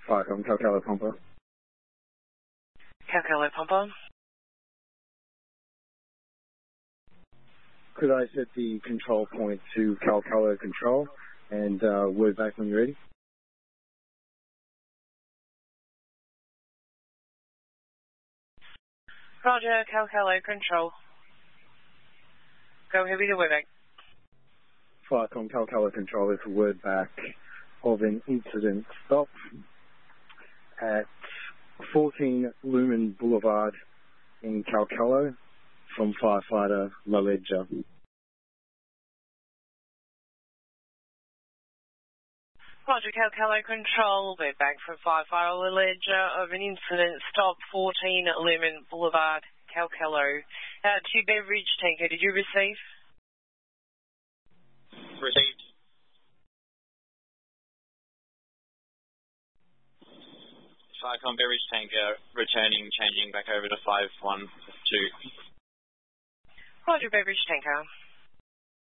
Firecom, Calcalo Pumper. Calcalo Pumper. Could I set the control point to Calcalo Control and word back when you're ready? Roger, Calcalo Control. Go ahead with the word back. Firecom, Calcalo Control is a word back of an incident stop at 14 Lumen Boulevard in Calcalo from firefighter Laledja. Roger, Calcalo Control. Word back from firefighter Laledja of an incident stop 14 Lumen Boulevard, Calcalo. To beverage tanker, did you receive? Received. Firecom beverage tanker returning, changing back over to 512. Roger, beverage tanker.